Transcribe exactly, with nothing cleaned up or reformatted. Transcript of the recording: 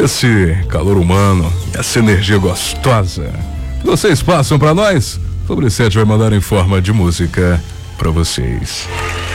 esse calor humano, essa energia gostosa que vocês passam pra nós, Sobre sete vai mandar em forma de música pra vocês.